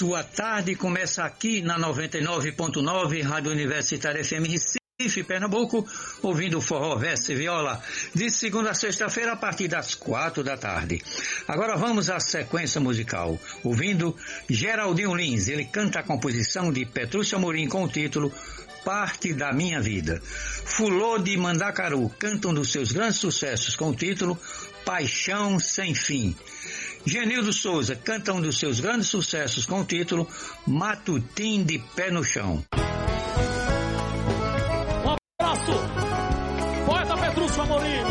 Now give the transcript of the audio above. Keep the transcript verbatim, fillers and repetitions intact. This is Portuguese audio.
Sua tarde começa aqui na noventa e nove ponto nove, Rádio Universitária F M Recife, Pernambuco, ouvindo forró, verso e viola, de segunda a sexta-feira a partir das quatro da tarde. Agora vamos à sequência musical, ouvindo Geraldinho Lins. Ele canta a composição de Petrúcio Amorim com o título Parte da Minha Vida. Fulô de Mandacaru canta um dos seus grandes sucessos com o título Paixão Sem Fim. Genildo Souza canta um dos seus grandes sucessos com o título Matutim de Pé no Chão. Um abraço, poeta Petrúcio Amorim.